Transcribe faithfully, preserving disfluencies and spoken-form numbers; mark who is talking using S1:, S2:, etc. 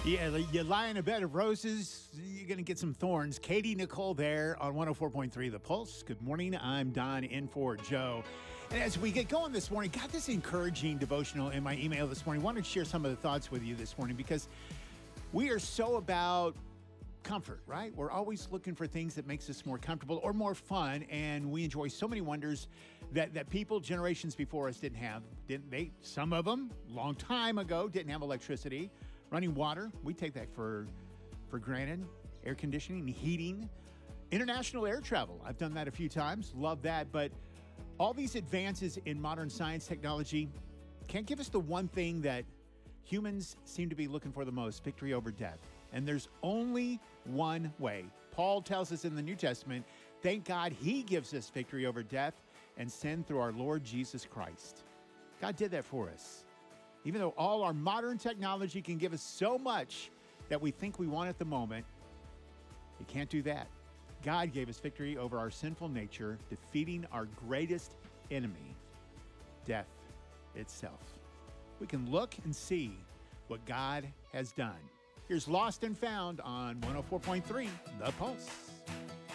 S1: Yeah, like, you lie in a bed of roses, you're going to get some thorns. Katie Nicole there on one oh four point three The Pulse. Good morning. I'm Don in for Joe. And as we get going this morning, got this encouraging devotional in my email this morning. Wanted to share some of the thoughts with you this morning because we are so about comfort, right? We're always looking for things that makes us more comfortable or more fun, and we enjoy so many wonders that that people generations before us didn't have. Didn't they? Some of them, long time ago, didn't have electricity, running water. We take that for for granted. Air conditioning, heating, international air travel. I've done that a few times. Love that. But all these advances in modern science technology can't give us the one thing that humans seem to be looking for the most: victory over death. And there's only one way. Paul tells us in the New Testament, thank God he gives us victory over death and sin through our Lord Jesus Christ. God did that for us. Even though all our modern technology can give us so much that we think we want at the moment, it can't do that. God gave us victory over our sinful nature, defeating our greatest enemy, death itself. We can look and see what God has done. Here's Lost and Found on one oh four point three The Pulse.